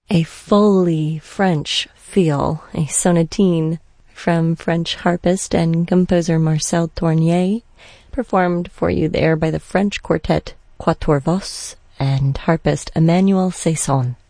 a fully French feel, a sonatine from French harpist and composer Marcel Tournier, performed for you there by the French quartet Quatuor Vos and harpist Emmanuel Saison.